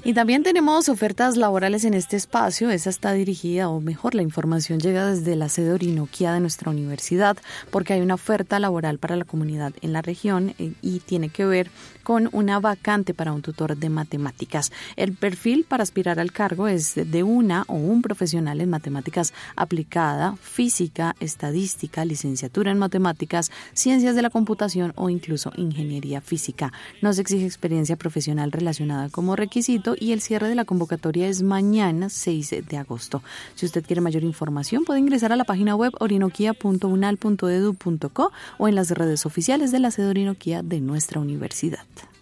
Y también tenemos ofertas laborales en este espacio. Esa está dirigida, o mejor, la información llega desde la sede Orinoquía de nuestra universidad, porque hay una oferta laboral para la comunidad en la región y tiene que ver con una vacante para un tutor de matemáticas. El perfil para aspirar al cargo es de una o un profesional en matemáticas aplicada, física, estadística, licenciatura en matemáticas, ciencias de la computación o incluso ingeniería física. No se exige experiencia profesional relacionada como requisito y el cierre de la convocatoria es mañana 6 de agosto. Si usted quiere mayor información puede ingresar a la página web orinoquia.unal.edu.co o en las redes oficiales de la sede Orinoquía de nuestra universidad.